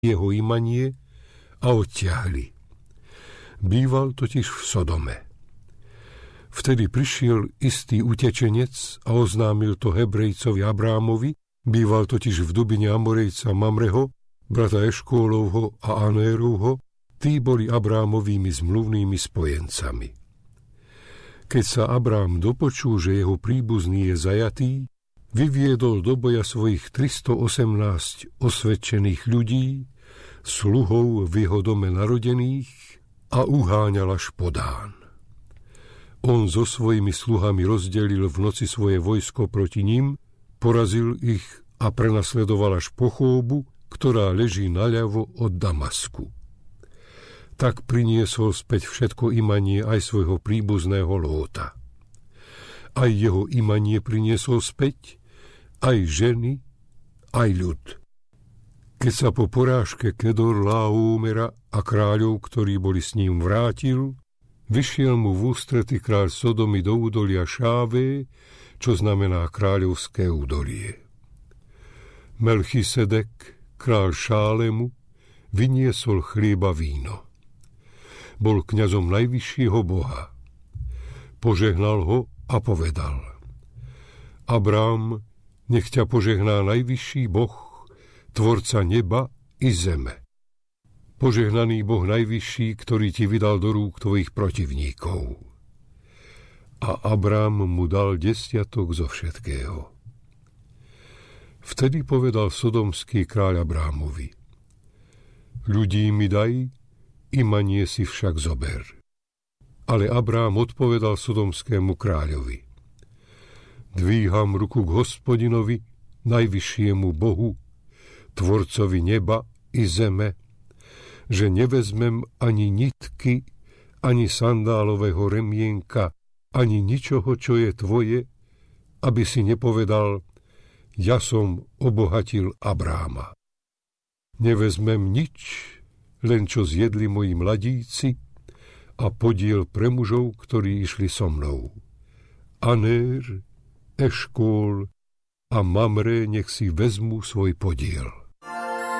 jeho imanie a odtiahli. Býval totiž v Sodome. Vtedy prišiel istý utečenec a oznámil to Hebrejcovi Abrámovi, býval totiž v dubine Amorejca Mamreho, brata Eškólovho a Anérovho, tí boli Abrámovými zmluvnými spojencami. Keď sa Abrám dopočul, že jeho príbuzný je zajatý, vyviedol do boja svojich 318 osvedčených ľudí, sluhov v jeho dome narodených, a uháňal až po Dán. On so svojimi sluhami rozdelil v noci svoje vojsko proti ním, porazil ich a prenasledoval až po Chóbu, ktorá leží naľavo od Damasku. Tak priniesol späť všetko imanie aj svojho príbuzného Lóta. Aj jeho imanie priniesol späť, aj ženy, aj ľud. Keď sa po porážke Kedor Laomera a kráľov, ktorí boli s ním, vrátil, vyšiel mu v ústrety kráľ Sodomy do údolia Šávé, čo znamená kráľovské údolie. Melchisedek, kráľ Šálemu, vyniesol chlieba víno. Bol kňazom najvyššieho Boha. Požehnal ho a povedal: Abrám, nech ťa požehná najvyšší Boh, tvorca neba i zeme. Požehnaný Boh najvyšší, ktorý ti vydal do rúk tvojich protivníkov. A Abrám mu dal 10 zo všetkého. Vtedy povedal sodomský kráľ Abrámovi: Ľudí mi daj, imanie si však zober. Ale Abrám odpovedal sodomskému kráľovi: Dvíham ruku k Hospodinovi, najvyššiemu Bohu, tvorcovi neba i zeme, že nevezmem ani nitky, ani sandálového remienka, ani ničoho, čo je tvoje, aby si nepovedal: ja som obohatil Abráma. Nevezmem nič, len čo zjedli moji mladíci a podiel pre mužov, ktorí išli so mnou. Anér, Eškól a Mamre nech si vezmú svoj podiel.